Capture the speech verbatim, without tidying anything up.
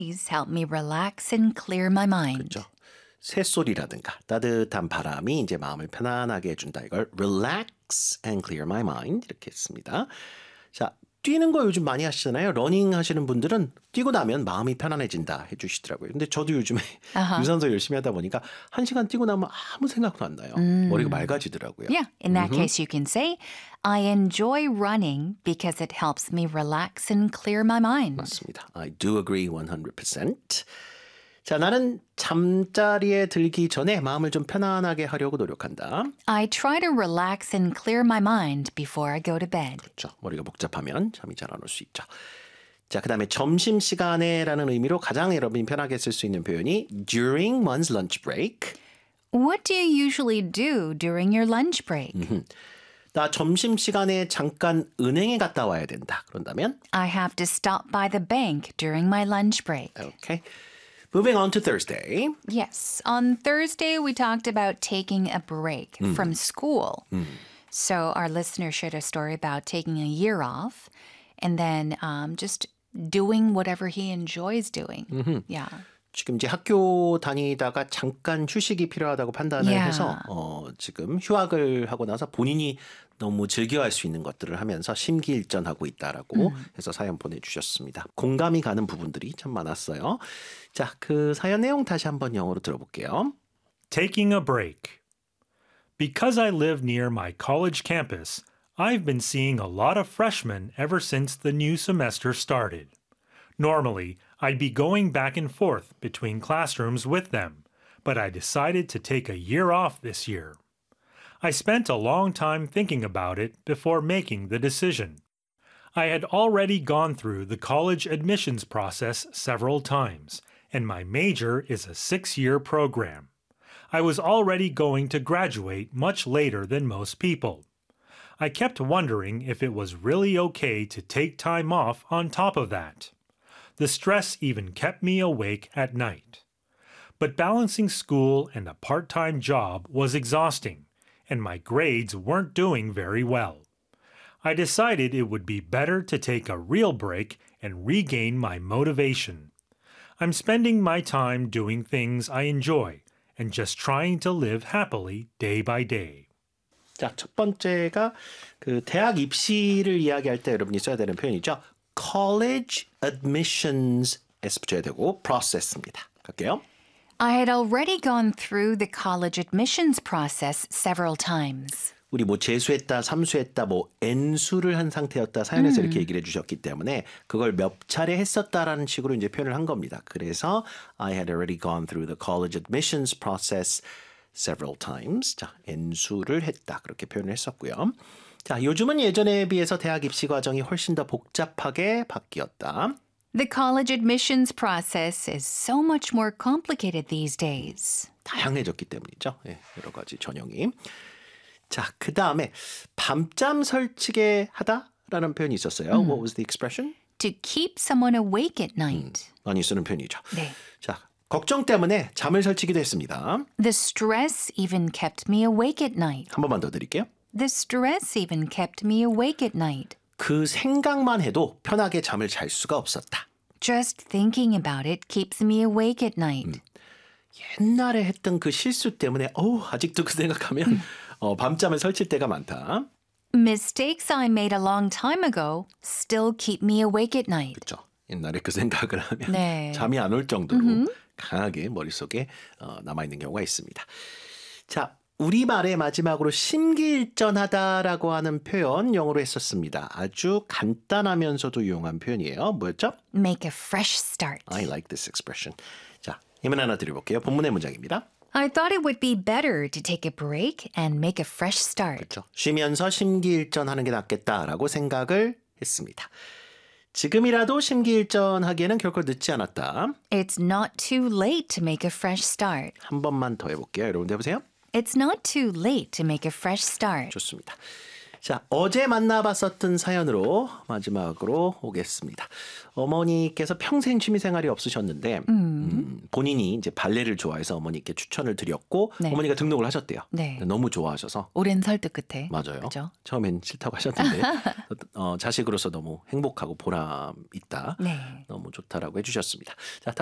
These help me relax and clear my mind. 그렇죠. 새소리라든가 따뜻한 바람이 이제 마음을 편안하게 해준다. 이걸 relax and clear my mind 이렇게 했습니다. 자, 뛰는 거 요즘 많이 하시잖아요. 러닝 하시는 분들은 뛰고 나면 마음이 편안해진다 해주시더라고요. 근데 저도 요즘에 Uh-huh. 유산소 열심히 하다 보니까 한 시간 뛰고 나면 아무 생각도 안 나요. 머리가 맑아지더라고요. Yeah, in that case, you can say, I enjoy running because it helps me relax and clear my mind. 맞습니다. I do agree one hundred percent. 자, 나는 잠자리에 들기 전에 마음을 좀 편안하게 하려고 노력한다. I try to relax and clear my mind before I go to bed. 그렇죠. 머리가 복잡하면 잠이 잘 안 올 수 있죠. 자, 그 다음에 점심시간에라는 의미로 가장 여러분이 편하게 쓸 수 있는 표현이 during one's lunch break. What do you usually do during your lunch break? 나 점심시간에 잠깐 은행에 갔다 와야 된다. 그런다면 I have to stop by the bank during my lunch break. okay. Moving on to Thursday. Yes, on Thursday we talked about taking a break from school. So our listener shared a story about taking a year off and then um, just doing whatever he enjoys doing. Yeah. 지금 이제 학교 다니다가 잠깐 휴식이 필요하다고 판단을 Yeah. 해서 어, 지금 휴학을 하고 나서 본인이 너무 즐겨할 수 있는 것들을 하면서 심기일전하고 있다라고 해서 사연 보내주셨습니다. 공감이 가는 부분들이 참 많았어요. 자, 그 사연 내용 다시 한번 영어로 들어볼게요. Taking a break. Because I live near my college campus, I've been seeing a lot of freshmen ever since the new semester started. Normally, I'd be going back and forth between classrooms with them, but I decided to take a year off this year. I spent a long time thinking about it before making the decision. I had already gone through the college admissions process several times, and my major is a six-year program. I was already going to graduate much later than most people. I kept wondering if it was really okay to take time off on top of that. The stress even kept me awake at night. But balancing school and a part-time job was exhausting, and my grades weren't doing very well. I decided it would be better to take a real break and regain my motivation. I'm spending my time doing things I enjoy and just trying to live happily day by day. 자, 첫 번째가 그 대학 입시를 이야기할 때 여러분이 써야 되는 표현이죠. College admissions에서 붙여야 되고 process입니다. 갈게요. I had already gone through the college admissions process several times. 우리 뭐 재수했다, 삼수했다, 뭐 N수를 한 상태였다 사연에서 이렇게 얘기를 해주셨기 때문에 그걸 몇 차례 했었다라는 식으로 이제 표현을 한 겁니다. 그래서 I had already gone through the college admissions process several times. 자, N수를 했다 그렇게 표현을 했었고요. 자, 요즘은 예전에 비해서 대학 입시 과정이 훨씬 더 복잡하게 바뀌었다. The college admissions process is so much more complicated these days. 다양해졌기 때문이죠. 예, 여러 가지 전형이. 자, 그 다음에 밤잠 설치게 하다라는 표현이 있었어요. What was the expression? To keep someone awake at night. 많이 쓰는 표현이죠. 네. 자, 걱정 때문에 잠을 설치기도 했습니다. The stress even kept me awake at night. 한 번만 더 드릴게요. The stress even kept me awake at night. 그 생각만 해도 편하게 잠을 잘 수가 없었다. Just thinking about it keeps me awake at night. 옛날에 했던 그 실수 때문에 어우, 아직도 그 생각하면 어, 밤잠을 설칠 때가 많다. Mistakes I made a long time ago still keep me awake at night. 그렇죠. 옛날에 그 생각을 하면 네. 잠이 안 올 정도로 강하게 머릿속에 어, 남아있는 경우가 있습니다. 자, 우리말의 마지막으로 심기일전하다라고 하는 표현 영어로 했었습니다. 아주 간단하면서도 유용한 표현이에요. 뭐였죠? Make a fresh start. I like this expression. 자, 예문 하나 드려볼게요. 본문의 문장입니다. I thought it would be better to take a break and make a fresh start. 그렇죠. 쉬면서 심기일전하는 게 낫겠다라고 생각을 했습니다. 지금이라도 심기일전하기에는 결코 늦지 않았다. It's not too late to make a fresh start. 한 번만 더 해볼게요. 여러분 해보세요. It's not too late to make a fresh start. 좋습니다. 자, 어제 만나봤었던 사연으로 마지막으로 오겠습니다. 어머니께서 평생 취미생활이 없으셨는데 음. 음, 본인이 이제 발레를 좋아해서 어머니께 추천을 드렸고 네. 어머니가 등록을 하셨대요. 네. 너무 좋아하셔서 오랜 설득 끝에. 맞아요. 그죠? 처음엔 싫다고 하셨는데 어, 자식으로서 너무 행복하고 보람 있다. 네. 너무 좋다라고 해주셨습니다. 자,